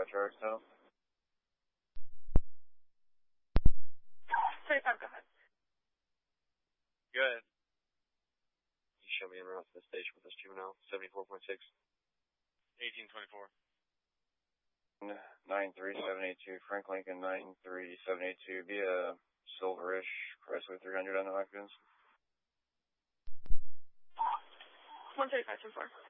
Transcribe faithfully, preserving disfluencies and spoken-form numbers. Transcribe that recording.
Roger, so. thirty-five, go ahead. Good. You show me en route to the station with this juvenile, seventy-four point six. eighteen twenty-four. nine three seven eight two, Frank Lincoln, nine three seven eight two, via Silverish, Chrysler three hundred on the occupants. one thirty-five, ten four.